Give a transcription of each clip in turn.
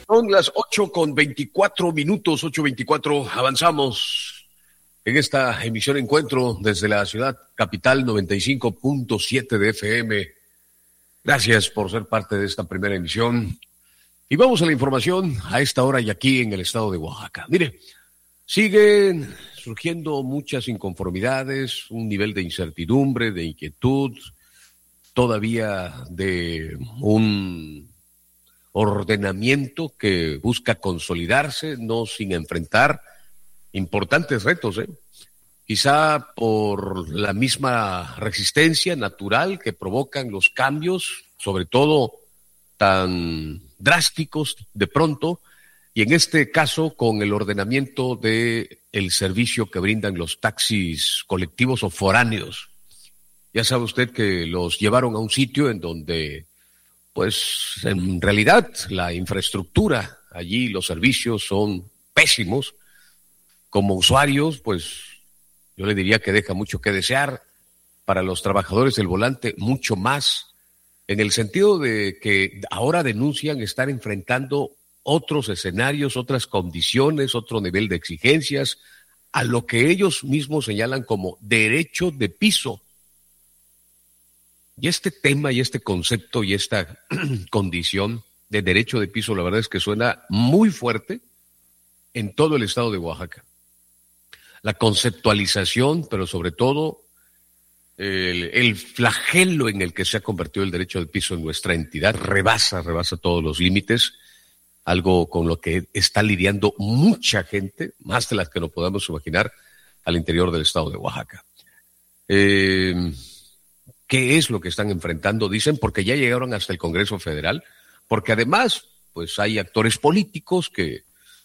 Son las 8:24, 8:24. Avanzamos en esta emisión Encuentro desde la ciudad capital, 95.7 de FM. Gracias por ser parte de esta primera emisión. Y vamos a la información a esta hora y aquí en el estado de Oaxaca. Mire, siguen surgiendo muchas inconformidades, un nivel de incertidumbre, de inquietud, todavía de un ordenamiento que busca consolidarse, no sin enfrentar importantes retos, quizá por la misma resistencia natural que provocan los cambios, sobre todo tan drásticos de pronto, y en este caso con el ordenamiento de el servicio que brindan los taxis colectivos o foráneos. Ya sabe usted que los llevaron a un sitio en donde pues en realidad la infraestructura allí, los servicios son pésimos. Como usuarios, pues yo le diría que deja mucho que desear. Para los trabajadores del volante, mucho más, en el sentido de que ahora denuncian estar enfrentando otros escenarios, otras condiciones, otro nivel de exigencias, a lo que ellos mismos señalan como derecho de piso. Y este tema y este concepto y esta condición de derecho de piso, la verdad es que suena muy fuerte en todo el estado de Oaxaca. La conceptualización, pero sobre todo el flagelo en el que se ha convertido el derecho de piso en nuestra entidad rebasa todos los límites, algo con lo que está lidiando mucha gente, más de las que nos podamos imaginar, al interior del estado de Oaxaca. ¿Qué es lo que están enfrentando? Dicen, porque ya llegaron hasta el Congreso Federal, porque además, pues hay actores políticos que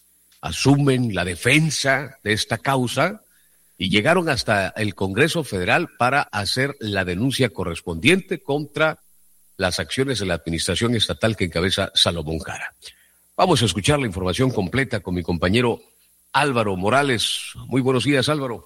asumen la defensa de esta causa y llegaron hasta el Congreso Federal para hacer la denuncia correspondiente contra las acciones de la administración estatal que encabeza Salomón Jara. Vamos a escuchar la información completa con mi compañero Álvaro Morales. Muy buenos días, Álvaro.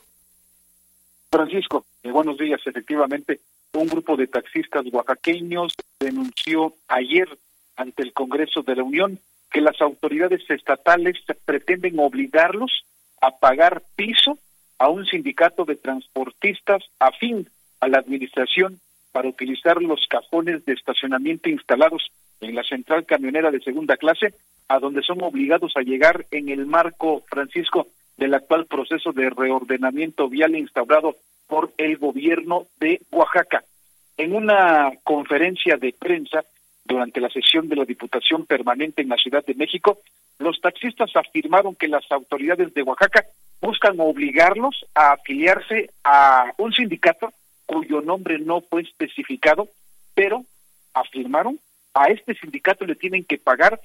Francisco, buenos días. Efectivamente, un grupo de taxistas oaxaqueños denunció ayer ante el Congreso de la Unión que las autoridades estatales pretenden obligarlos a pagar piso a un sindicato de transportistas afín a la administración para utilizar los cajones de estacionamiento instalados en la central camionera de segunda clase, a donde son obligados a llegar en el marco, Francisco, del actual proceso de reordenamiento vial instaurado por el gobierno de Oaxaca. En una conferencia de prensa durante la sesión de la Diputación Permanente en la Ciudad de México, los taxistas afirmaron que las autoridades de Oaxaca buscan obligarlos a afiliarse a un sindicato cuyo nombre no fue especificado, pero afirmaron a este sindicato le tienen que pagar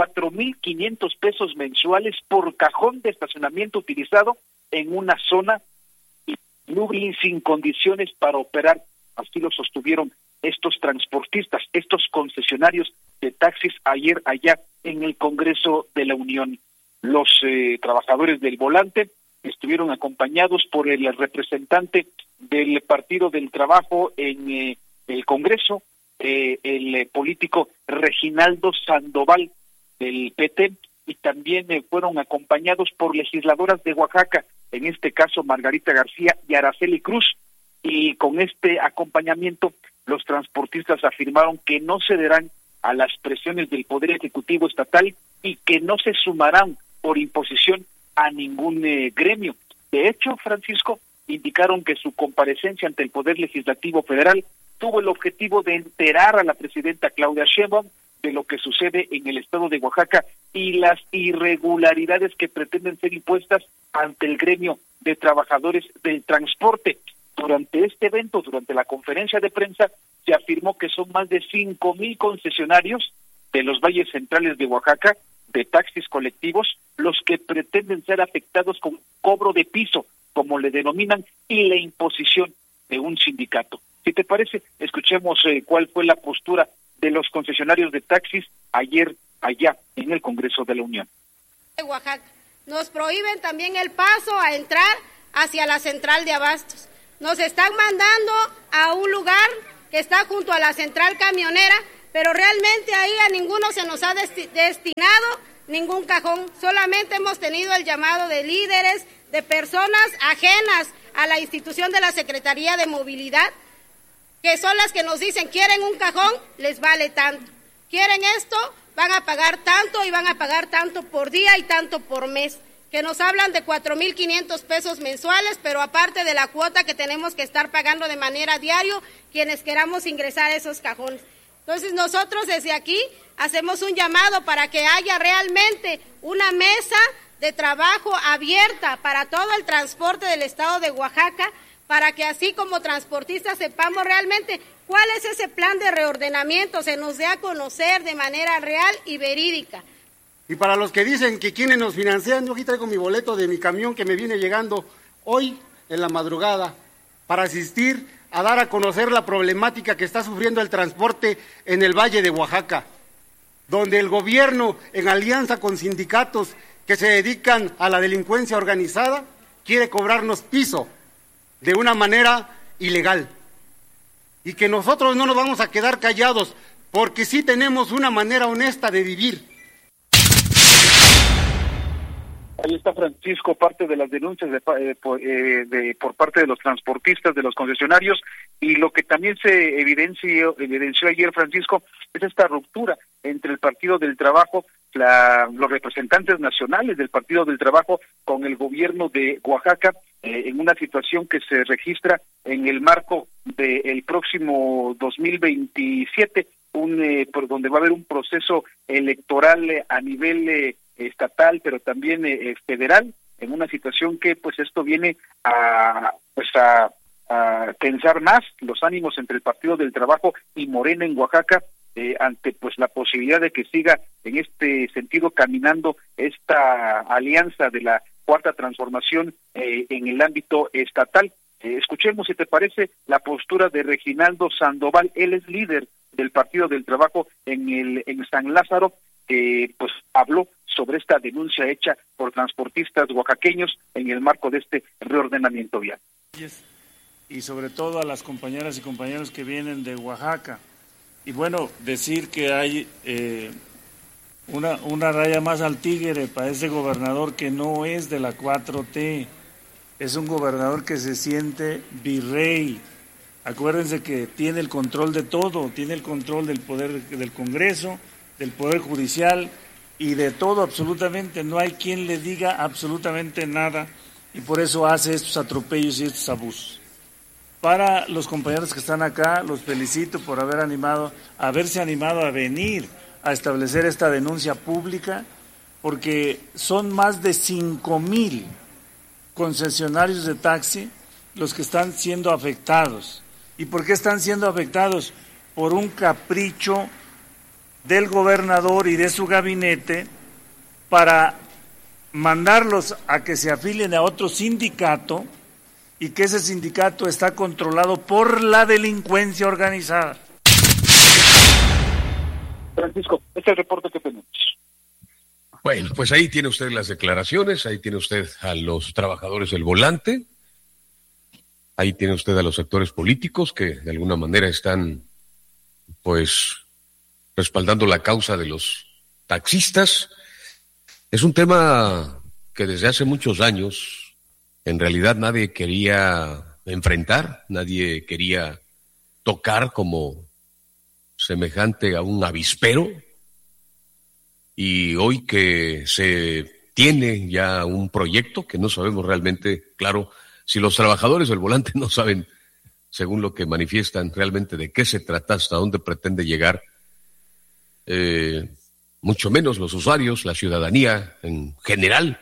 4,500 pesos mensuales por cajón de estacionamiento utilizado en una zona insalubre sin condiciones para operar. Así lo sostuvieron estos transportistas, estos concesionarios de taxis ayer allá en el Congreso de la Unión. Los trabajadores del volante estuvieron acompañados por el representante del Partido del Trabajo en el Congreso, el político Reginaldo Sandoval del PT, y también fueron acompañados por legisladoras de Oaxaca, en este caso Margarita García y Araceli Cruz. Y con este acompañamiento, los transportistas afirmaron que no cederán a las presiones del Poder Ejecutivo Estatal y que no se sumarán por imposición a ningún gremio. De hecho, Francisco, indicaron que su comparecencia ante el Poder Legislativo Federal tuvo el objetivo de enterar a la presidenta Claudia Sheinbaum de lo que sucede en el estado de Oaxaca y las irregularidades que pretenden ser impuestas ante el gremio de trabajadores del transporte. Durante este evento, durante la conferencia de prensa, se afirmó que son más de 5,000 concesionarios de los valles centrales de Oaxaca, de taxis colectivos, los que pretenden ser afectados con cobro de piso, como le denominan, y la imposición de un sindicato. Si te parece, escuchemos cuál fue la postura de los concesionarios de taxis ayer allá en el Congreso de la Unión. Oaxaca. Nos prohíben también el paso a entrar hacia la central de abastos. Nos están mandando a un lugar que está junto a la central camionera, pero realmente ahí a ninguno se nos ha destinado ningún cajón, solamente hemos tenido el llamado de líderes, de personas ajenas a la institución de la Secretaría de Movilidad, que son las que nos dicen, quieren un cajón, les vale tanto, quieren esto, van a pagar tanto y van a pagar tanto por día y tanto por mes, que nos hablan de 4,500 pesos mensuales, pero aparte de la cuota que tenemos que estar pagando de manera diaria, quienes queramos ingresar a esos cajones. Entonces nosotros desde aquí hacemos un llamado para que haya realmente una mesa de trabajo abierta para todo el transporte del estado de Oaxaca, para que así como transportistas sepamos realmente cuál es ese plan de reordenamiento, se nos dé a conocer de manera real y verídica. Y para los que dicen que quienes nos financian, yo aquí traigo mi boleto de mi camión que me viene llegando hoy en la madrugada para asistir a dar a conocer la problemática que está sufriendo el transporte en el Valle de Oaxaca, donde el gobierno, en alianza con sindicatos que se dedican a la delincuencia organizada, quiere cobrarnos piso de una manera ilegal. Y que nosotros no nos vamos a quedar callados, porque sí tenemos una manera honesta de vivir. Ahí está, Francisco, parte de las denuncias por parte de los transportistas, de los concesionarios, y lo que también se evidenció ayer, Francisco, es esta ruptura entre el Partido del Trabajo, los representantes nacionales del Partido del Trabajo con el gobierno de Oaxaca, en una situación que se registra en el marco del próximo 2027, por donde va a haber un proceso electoral a nivel estatal, pero también federal, en una situación que pues esto viene a tensar más los ánimos entre el Partido del Trabajo y Morena en Oaxaca, ante pues la posibilidad de que siga en este sentido caminando esta alianza de la Cuarta Transformación en el ámbito estatal. Escuchemos, si te parece, la postura de Reginaldo Sandoval. Él es líder del Partido del Trabajo en San Lázaro, que pues habló sobre esta denuncia hecha por transportistas oaxaqueños en el marco de este reordenamiento vial. Y sobre todo a las compañeras y compañeros que vienen de Oaxaca. Y bueno, decir que hay una raya más al tigre para ese gobernador que no es de la 4T, es un gobernador que se siente virrey. Acuérdense que tiene el control de todo, tiene el control del poder del Congreso, del Poder Judicial y de todo absolutamente. No hay quien le diga absolutamente nada y por eso hace estos atropellos y estos abusos. Para los compañeros que están acá, los felicito por haberse animado a venir a establecer esta denuncia pública, porque son más de 5,000 concesionarios de taxi los que están siendo afectados. ¿Y por qué están siendo afectados? Por un capricho del gobernador y de su gabinete para mandarlos a que se afilien a otro sindicato y que ese sindicato está controlado por la delincuencia organizada. Francisco, este es el reporte que tenemos. Bueno, pues ahí tiene usted las declaraciones, ahí tiene usted a los trabajadores del volante, ahí tiene usted a los actores políticos que de alguna manera están, pues, respaldando la causa de los taxistas. Es un tema que desde hace muchos años en realidad nadie quería enfrentar, nadie quería tocar como semejante a un avispero, y hoy que se tiene ya un proyecto que no sabemos realmente, claro, si los trabajadores del volante no saben, según lo que manifiestan, realmente de qué se trata, hasta dónde pretende llegar, mucho menos los usuarios, la ciudadanía en general.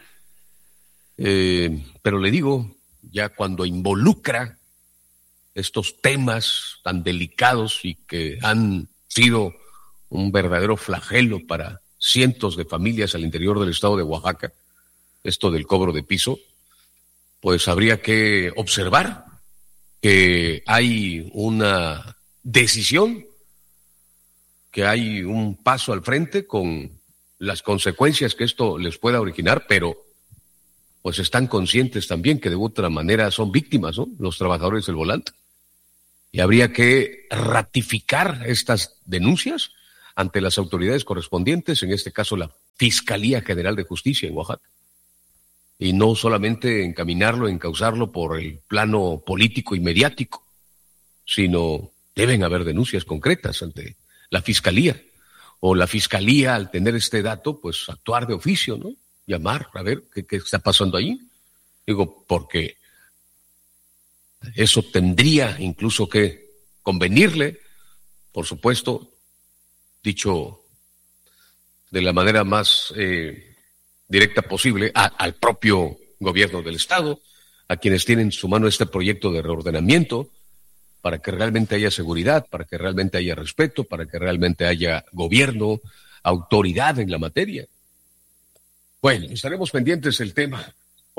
Pero le digo, ya cuando involucra estos temas tan delicados y que han sido un verdadero flagelo para cientos de familias al interior del estado de Oaxaca, esto del cobro de piso, pues habría que observar que hay una decisión, que hay un paso al frente con las consecuencias que esto les pueda originar, pero pues están conscientes también que de otra manera son víctimas, ¿no?, los trabajadores del volante. Y habría que ratificar estas denuncias, ante las autoridades correspondientes, en este caso la Fiscalía General de Justicia en Oaxaca. Y no solamente encaminarlo, encauzarlo por el plano político y mediático, sino deben haber denuncias concretas ante la Fiscalía. O la Fiscalía, al tener este dato, pues actuar de oficio, ¿no? Llamar a ver qué está pasando ahí. Digo, porque eso tendría incluso que convenirle, por supuesto, dicho de la manera más directa posible, al propio gobierno del Estado, a quienes tienen en su mano este proyecto de reordenamiento, para que realmente haya seguridad, para que realmente haya respeto, para que realmente haya gobierno, autoridad en la materia. Bueno, estaremos pendientes del tema.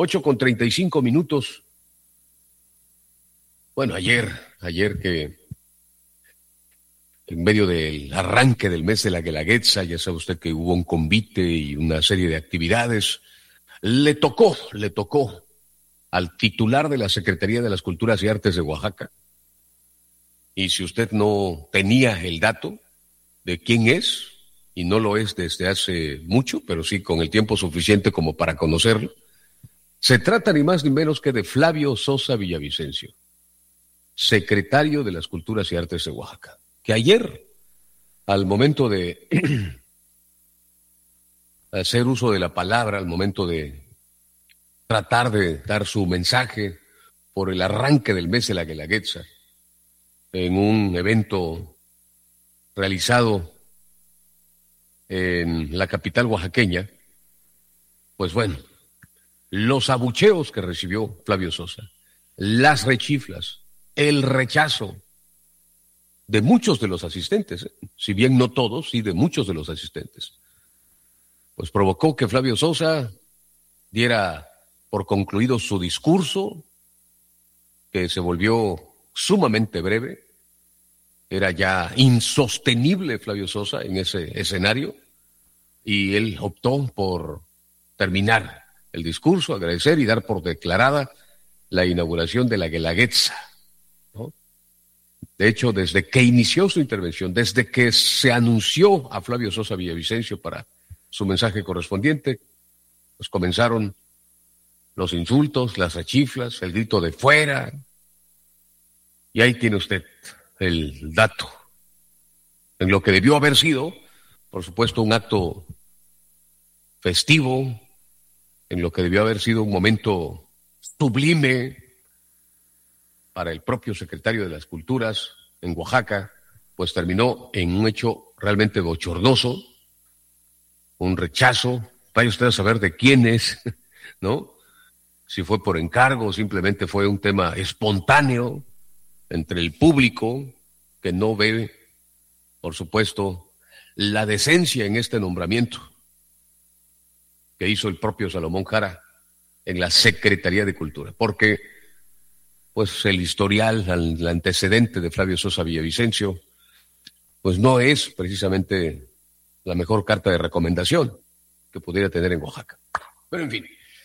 8:35. Bueno, ayer que en medio del arranque del mes de la Guelaguetza, ya sabe usted que hubo un convite y una serie de actividades, le tocó al titular de la Secretaría de las Culturas y Artes de Oaxaca. Y si usted no tenía el dato de quién es, y no lo es desde hace mucho, pero sí con el tiempo suficiente como para conocerlo, se trata ni más ni menos que de Flavio Sosa Villavicencio, secretario de las Culturas y Artes de Oaxaca, que ayer, al momento de hacer uso de la palabra, al momento de tratar de dar su mensaje por el arranque del mes de la Guelaguetza, en un evento realizado en la capital oaxaqueña, pues bueno, los abucheos que recibió Flavio Sosa, las rechiflas, el rechazo de muchos de los asistentes, si bien no todos, sí de muchos de los asistentes, pues provocó que Flavio Sosa diera por concluido su discurso, que se volvió sumamente breve. Era ya insostenible Flavio Sosa en ese escenario, y él optó por terminar el discurso, agradecer y dar por declarada la inauguración de la Guelaguetza, ¿no? De hecho, desde que inició su intervención, desde que se anunció a Flavio Sosa Villavicencio para su mensaje correspondiente, pues comenzaron los insultos, las rechiflas, el grito de fuera, y ahí tiene usted el dato, en lo que debió haber sido, por supuesto, un acto festivo, en lo que debió haber sido un momento sublime para el propio secretario de las Culturas en Oaxaca, pues terminó en un hecho realmente bochornoso, un rechazo. Vaya usted a saber de quién es, ¿no? Si fue por encargo o simplemente fue un tema espontáneo entre el público, que no ve, por supuesto, la decencia en este nombramiento que hizo el propio Salomón Jara en la Secretaría de Cultura, porque pues el historial, el antecedente de Flavio Sosa Villavicencio, pues no es precisamente la mejor carta de recomendación que pudiera tener en Oaxaca. Pero en fin,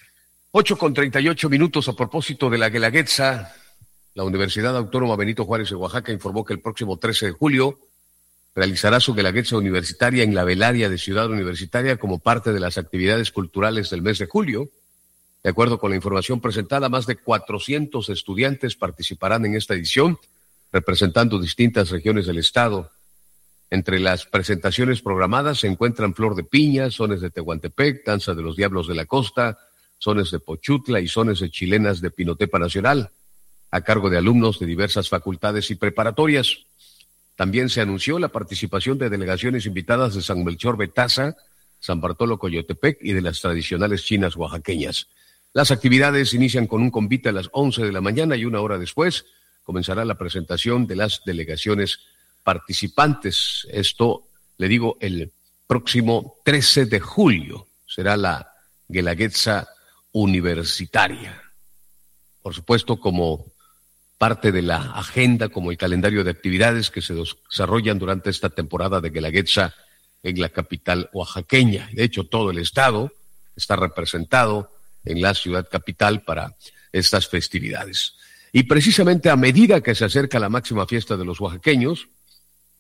8:38 a propósito de la Guelaguetza. La Universidad Autónoma Benito Juárez de Oaxaca informó que el próximo 13 de julio realizará su Guelaguetza universitaria en la Velaria de Ciudad Universitaria como parte de las actividades culturales del mes de julio. De acuerdo con la información presentada, más de 400 estudiantes participarán en esta edición, representando distintas regiones del estado. Entre las presentaciones programadas se encuentran Flor de Piña, sones de Tehuantepec, Danza de los Diablos de la Costa, sones de Pochutla y sones de Chilenas de Pinotepa Nacional, a cargo de alumnos de diversas facultades y preparatorias. También se anunció la participación de delegaciones invitadas de San Melchor Betaza, San Bartolo Coyotepec y de las tradicionales chinas oaxaqueñas. Las actividades inician con un convite a las 11 de la mañana y una hora después comenzará la presentación de las delegaciones participantes. Esto, le digo, el próximo 13 de julio será la Guelaguetza universitaria. Por supuesto, como parte de la agenda, como el calendario de actividades que se desarrollan durante esta temporada de Guelaguetza en la capital oaxaqueña. De hecho, todo el estado está representado en la ciudad capital para estas festividades. Y precisamente a medida que se acerca la máxima fiesta de los oaxaqueños,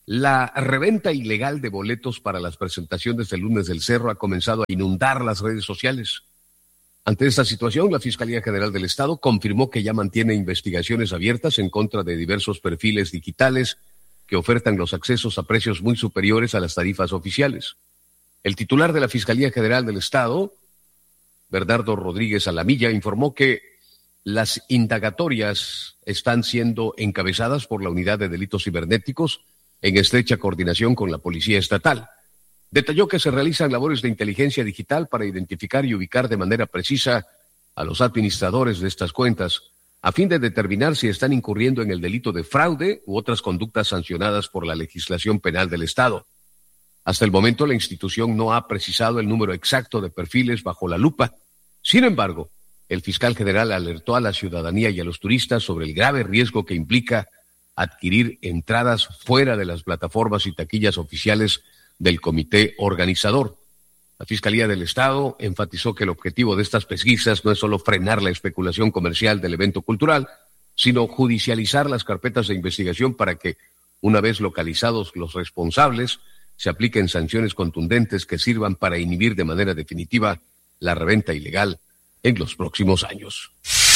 La reventa ilegal de boletos para las presentaciones del Lunes del Cerro ha comenzado a inundar las redes sociales. Ante esta situación, la Fiscalía General del Estado confirmó que ya mantiene investigaciones abiertas en contra de diversos perfiles digitales que ofertan los accesos a precios muy superiores a las tarifas oficiales. El titular de la Fiscalía General del Estado, Bernardo Rodríguez Alamilla, informó que las indagatorias están siendo encabezadas por la Unidad de Delitos Cibernéticos en estrecha coordinación con la Policía Estatal. Detalló que se realizan labores de inteligencia digital para identificar y ubicar de manera precisa a los administradores de estas cuentas, a fin de determinar si están incurriendo en el delito de fraude u otras conductas sancionadas por la legislación penal del Estado. Hasta el momento, la institución no ha precisado el número exacto de perfiles bajo la lupa. Sin embargo, el fiscal general alertó a la ciudadanía y a los turistas sobre el grave riesgo que implica adquirir entradas fuera de las plataformas y taquillas oficiales del comité organizador. La Fiscalía del Estado enfatizó que el objetivo de estas pesquisas no es solo frenar la especulación comercial del evento cultural, sino judicializar las carpetas de investigación para que, una vez localizados los responsables, se apliquen sanciones contundentes que sirvan para inhibir de manera definitiva la reventa ilegal en los próximos años.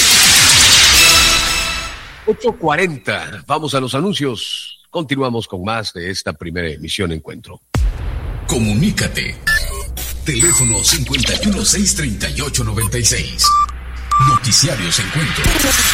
8:40. Vamos a los anuncios. Continuamos con más de esta primera emisión Encuentro. Comunícate. Teléfono 51 638 96. Noticiarios Encuentro.